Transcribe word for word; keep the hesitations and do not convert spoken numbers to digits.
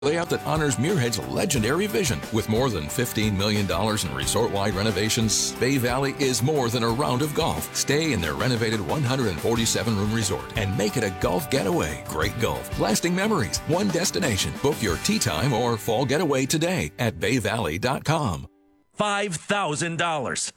layout that honors Muirhead's legendary vision. With more than fifteen million dollars in resort-wide renovations, Bay Valley is more than a round of golf. Stay in their renovated one hundred forty-seven room resort and make it a golf getaway. Great golf, lasting memories, one destination. Book your tee time or fall getaway today at bay valley dot com. five thousand dollars.